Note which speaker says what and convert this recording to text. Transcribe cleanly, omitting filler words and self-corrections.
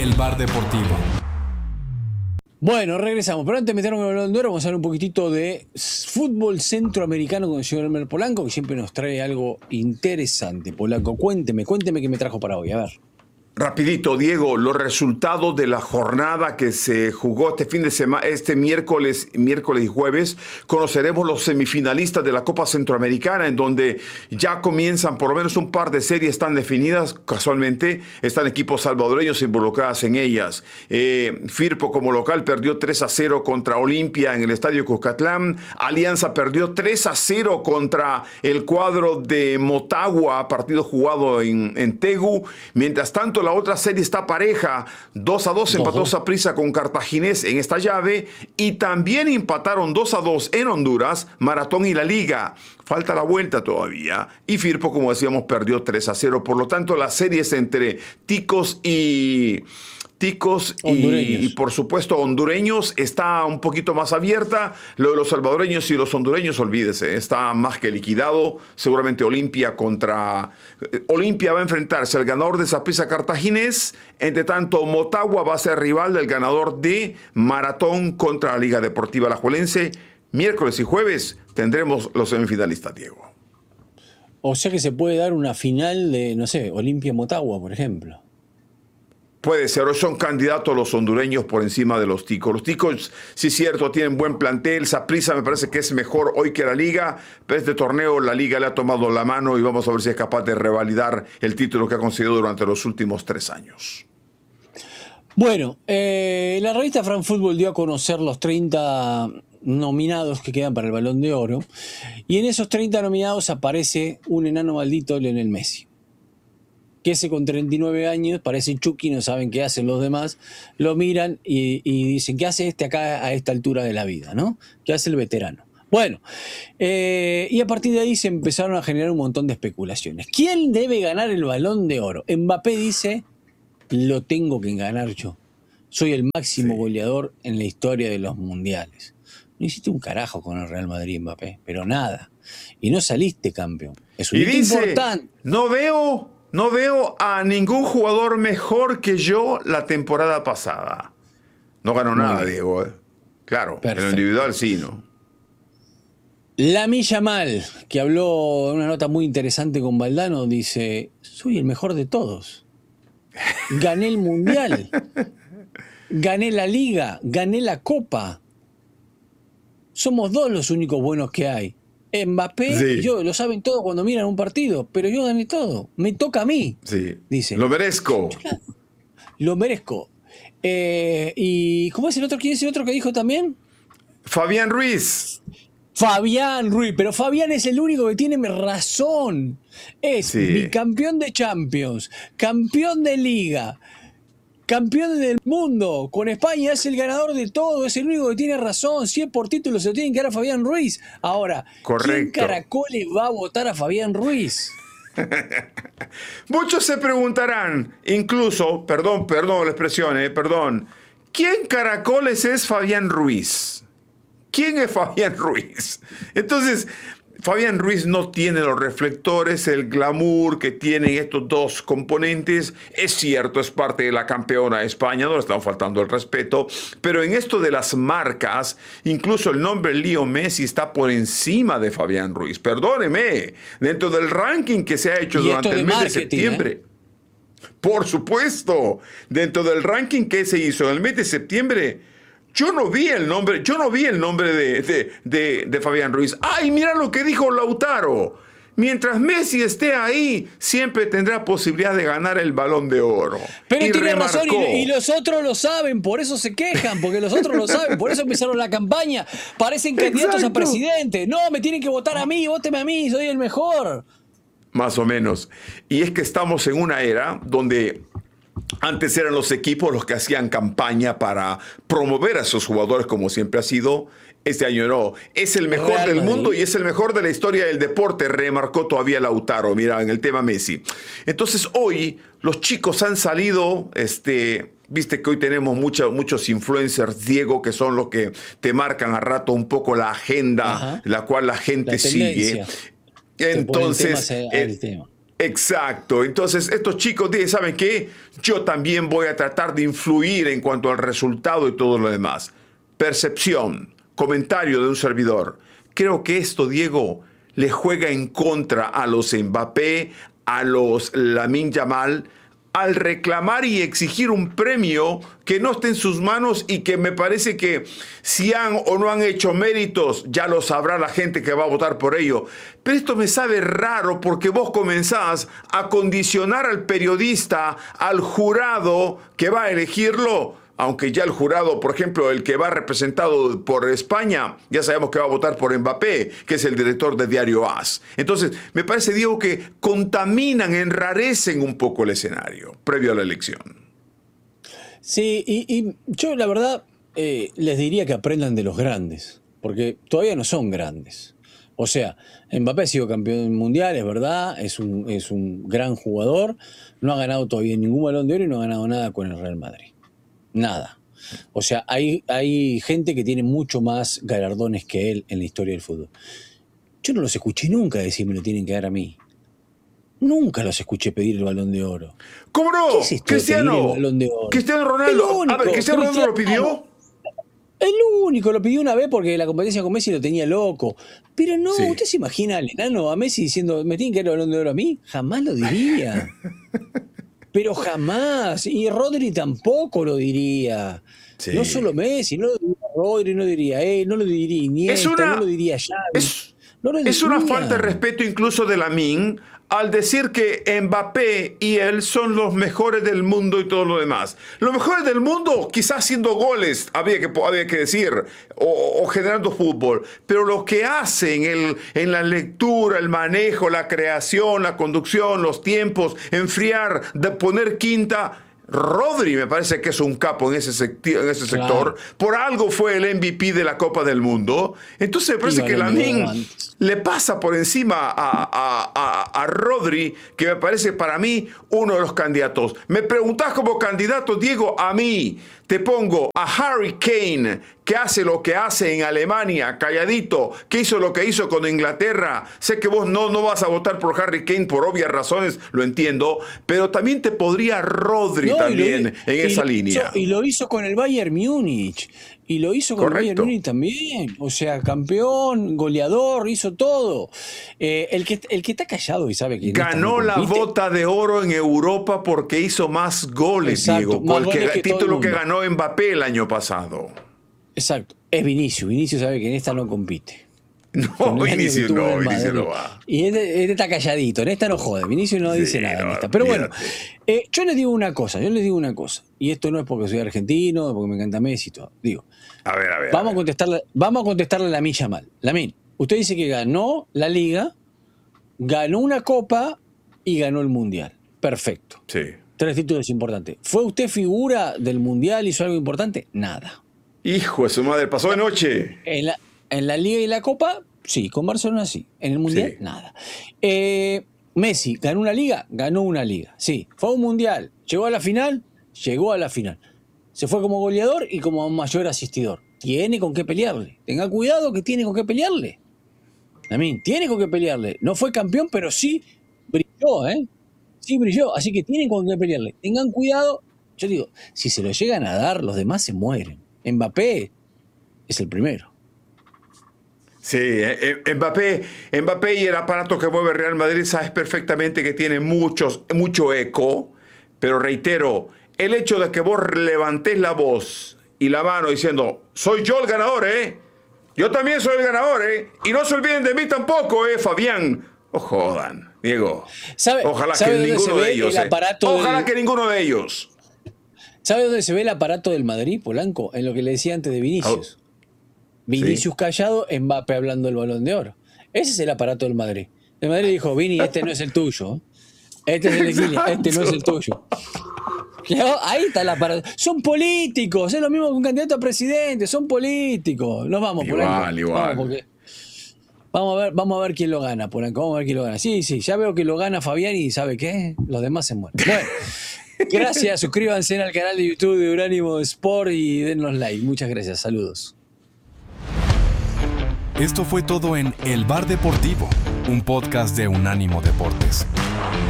Speaker 1: el bar deportivo.
Speaker 2: Bueno, regresamos, pero antes de meternos en el Balón de Oro, vamos a hablar un poquitito de fútbol centroamericano con el señor Elmer Polanco, que siempre nos trae algo interesante. Polanco, cuénteme qué me trajo para hoy, a ver.
Speaker 3: Rapidito, Diego, los resultados de la jornada que se jugó este fin de semana, este miércoles y jueves, conoceremos los semifinalistas de la Copa Centroamericana, en donde ya comienzan, por lo menos un par de series están definidas, casualmente están equipos salvadoreños involucrados en ellas. Firpo como local perdió 3-0 contra Olimpia en el Estadio Cuscatlán, Alianza perdió 3-0 contra el cuadro de Motagua, partido jugado en Tegu, mientras tanto la otra serie está pareja, 2-2 empató Saprissa con Cartaginés en esta llave y también empataron 2-2 en Honduras, Maratón y La Liga. Falta la vuelta todavía y Firpo, como decíamos, perdió 3-0. Por lo tanto, las series entre ticos y por supuesto hondureños está un poquito más abierta. Lo de los salvadoreños y los hondureños, olvídese, está más que liquidado. Seguramente Olimpia va a enfrentarse al ganador de Saprissa Cartaginés. Entre tanto, Motagua va a ser rival del ganador de Maratón contra la Liga Deportiva Alajuelense. Miércoles y jueves tendremos los semifinalistas, Diego.
Speaker 2: O sea que se puede dar una final de, no sé, Olimpia-Motagua, por ejemplo.
Speaker 3: Puede ser, hoy son candidatos los hondureños por encima de los ticos. Los ticos, sí es cierto, tienen buen plantel. Saprissa me parece que es mejor hoy que la Liga, pero este torneo la Liga le ha tomado la mano y vamos a ver si es capaz de revalidar el título que ha conseguido durante los últimos 3 años.
Speaker 2: Bueno, la revista France Football dio a conocer los 30 nominados que quedan para el Balón de Oro, y en esos 30 nominados aparece un enano maldito, Lionel Messi, que ese con 39 años parece Chucky, no saben qué hacen los demás, lo miran y dicen, ¿qué hace este acá a esta altura de la vida, ¿no? ¿Qué hace el veterano? Bueno, y a partir de ahí se empezaron a generar un montón de especulaciones. ¿Quién debe ganar el Balón de Oro? Mbappé dice, lo tengo que ganar yo. Soy el máximo goleador en la historia de los mundiales. No hiciste un carajo con el Real Madrid, Mbappé, pero nada. Y no saliste campeón. Es un hito importante.
Speaker 3: No veo a ningún jugador mejor que yo la temporada pasada. No ganó nada, Diego. Claro,
Speaker 2: perfecto.
Speaker 3: En lo individual sí, ¿no?
Speaker 2: Lamine Yamal, que habló en una nota muy interesante con Valdano, dice, soy el mejor de todos. Gané el Mundial. Gané la Liga. Gané la Copa. Somos 2 los únicos buenos que hay. Mbappé y yo, lo saben todo cuando miran un partido, pero yo gané todo. Me toca a mí.
Speaker 3: Sí.
Speaker 2: Dice.
Speaker 3: Lo merezco.
Speaker 2: Lo merezco. ¿Y cómo es el otro? ¿Quién es el otro que dijo también?
Speaker 3: Fabián Ruiz.
Speaker 2: Pero Fabián es el único que tiene razón. Es bicampeón de Champions, campeón de Liga, campeón del mundo. Con España es el ganador de todo, es el único que tiene razón. Si es por título se lo tienen que dar a Fabián Ruiz. Ahora, ¿quién caracoles va a votar a Fabián Ruiz?
Speaker 3: Muchos se preguntarán, incluso, perdón la expresión, ¿quién caracoles es Fabián Ruiz? ¿Quién es Fabián Ruiz? Entonces, Fabián Ruiz no tiene los reflectores, el glamour que tienen estos dos componentes. Es cierto, es parte de la campeona de España, no le estamos faltando el respeto, pero en esto de las marcas, incluso el nombre Leo Messi está por encima de Fabián Ruiz. Perdóneme, dentro del ranking que se ha hecho durante el mes de septiembre. Por supuesto, dentro del ranking que se hizo en el mes de septiembre, yo no vi el nombre de Fabián Ruiz. ¡Ay, mira lo que dijo Lautaro! Mientras Messi esté ahí, siempre tendrá posibilidad de ganar el Balón de Oro.
Speaker 2: Pero tiene razón, y los otros lo saben, por eso se quejan, porque los otros lo saben, por eso empezaron la campaña. Parecen candidatos a presidente. No, me tienen que votar a mí, vóteme a mí, soy el mejor.
Speaker 3: Más o menos. Y es que estamos en una era donde antes eran los equipos los que hacían campaña para promover a sus jugadores, como siempre ha sido. Este año no. Es el mejor del mundo y es el mejor de la historia del deporte, remarcó todavía Lautaro, mira, en el tema Messi. Entonces hoy los chicos han salido, viste que hoy tenemos muchos influencers, Diego, que son los que te marcan a rato un poco la agenda, la cual la gente sigue. Entonces, Exacto. Entonces, estos chicos dicen, ¿saben qué? Yo también voy a tratar de influir en cuanto al resultado y todo lo demás. Percepción, comentario de un servidor. Creo que esto, Diego, le juega en contra a los Mbappé, a los Lamine Yamal, al reclamar y exigir un premio que no esté en sus manos y que me parece que si han o no han hecho méritos, ya lo sabrá la gente que va a votar por ello. Pero esto me sabe raro porque vos comenzás a condicionar al periodista, al jurado que va a elegirlo, aunque ya el jurado, por ejemplo, el que va representado por España, ya sabemos que va a votar por Mbappé, que es el director de Diario AS. Entonces, me parece, Diego, que contaminan, enrarecen un poco el escenario previo a la elección.
Speaker 2: Sí, y yo la verdad les diría que aprendan de los grandes, porque todavía no son grandes. O sea, Mbappé ha sido campeón mundial, es verdad, es un gran jugador, no ha ganado todavía ningún Balón de Oro y no ha ganado nada con el Real Madrid. Nada. O sea, hay gente que tiene mucho más galardones que él en la historia del fútbol. Yo no los escuché nunca decir me lo tienen que dar a mí. Nunca los escuché pedir el Balón de Oro.
Speaker 3: ¿Cómo no?
Speaker 2: ¿Qué es esto
Speaker 3: Cristiano.
Speaker 2: de pedir el Balón de Oro?
Speaker 3: Cristiano Ronaldo.
Speaker 2: Único,
Speaker 3: a ver, ¿Cristiano Ronaldo lo pidió?
Speaker 2: El único, lo pidió una vez porque la competencia con Messi lo tenía loco. Pero no,
Speaker 3: Sí.
Speaker 2: ¿usted se imagina al enano, a Messi diciendo me tienen que dar el Balón de Oro a mí? Jamás lo diría. Pero jamás. Y Rodri tampoco lo diría.
Speaker 3: Sí.
Speaker 2: No solo Messi, no lo diría Rodri, no lo diría él, no lo diría Iniesta, no lo diría Xavi. No lo
Speaker 3: Es una
Speaker 2: diría.
Speaker 3: falta de respeto incluso de Lamine al decir que Mbappé y él son los mejores del mundo y todo lo demás. Los mejores del mundo, quizás haciendo goles, había que decir, o generando fútbol, pero lo que hacen en la lectura, el manejo, la creación, la conducción, los tiempos, enfriar, de poner quinta. Rodri me parece que es un capo en ese sector. Por algo fue el MVP de la Copa del Mundo. Entonces me parece que Lamine le pasa por encima a Rodri, que me parece para mí uno de los candidatos. Me preguntás como candidato, Diego, a mí te pongo a Harry Kane, que hace lo que hace en Alemania, calladito, que hizo lo que hizo con Inglaterra. Sé que vos no vas a votar por Harry Kane por obvias razones, lo entiendo, pero también te podría Rodri también en esa línea.
Speaker 2: Y lo hizo con el Bayern Múnich. Y lo hizo con el Bayern Múnich también. O sea, campeón, goleador, hizo todo. El que está callado y sabe que
Speaker 3: ganó la bota de oro en Europa porque hizo más goles, Diego, con el título que ganó Mbappé el año pasado.
Speaker 2: Exacto. Es Vinicius. Vinicius sabe que en esta no compite.
Speaker 3: No, Vinicius no va.
Speaker 2: Y este está calladito. En esta no jode. Vinicius no dice nada en esta. Pero bueno, yo les digo una cosa. Y esto no es porque soy argentino, porque me encanta Messi y todo. Digo,
Speaker 3: a ver.
Speaker 2: Vamos a contestarle a Lamine Yamal. Lamine, usted dice que ganó la Liga, ganó una Copa y ganó el Mundial. Perfecto.
Speaker 3: Sí.
Speaker 2: 3 títulos importantes. ¿Fue usted figura del Mundial? ¿Hizo algo importante? Nada.
Speaker 3: Hijo de su madre, pasó de noche.
Speaker 2: En la Liga y la Copa, sí. Con Barcelona, sí. En el Mundial, nada. Messi, ¿ganó una Liga? Ganó una Liga. Sí. ¿Fue a un Mundial? ¿Llegó a la final? Llegó a la final. Se fue como goleador y como mayor asistidor. Tiene con qué pelearle. Tenga cuidado que tiene con qué pelearle. Lamine, tiene con qué pelearle. No fue campeón, pero sí brilló, ¿eh? Sí brilló. Así que tienen con qué pelearle. Tengan cuidado. Yo digo, si se lo llegan a dar, los demás se mueren. Mbappé es el primero.
Speaker 3: Sí, Mbappé y el aparato que mueve Real Madrid sabes perfectamente que tiene mucho eco, pero reitero, el hecho de que vos levantés la voz y la mano diciendo, soy yo el ganador, yo también soy el ganador, y no se olviden de mí tampoco, Fabián. Oh, jodan, Diego. Ojalá que ninguno de ellos. Ojalá que ninguno de ellos.
Speaker 2: ¿Sabe dónde se ve el aparato del Madrid, Polanco? En lo que le decía antes de Vinicius. Vinicius callado, Mbappé hablando del Balón de Oro. Ese es el aparato del Madrid. El Madrid dijo, Vini, este no es el tuyo. Este es el de Kylian, este no es el tuyo. Ahí está el aparato. Son políticos, es lo mismo que un candidato a presidente, son políticos. Nos vamos, Polanco.
Speaker 3: Igual.
Speaker 2: Vamos a ver quién lo gana, Polanco. Vamos a ver quién lo gana. Sí, ya veo que lo gana Fabián y ¿sabe qué? Los demás se mueren. Bueno. Gracias, suscríbanse al canal de YouTube de Unánimo Sport y denos like. Muchas gracias, saludos.
Speaker 1: Esto fue todo en El Bar Deportivo, un podcast de Unánimo Deportes.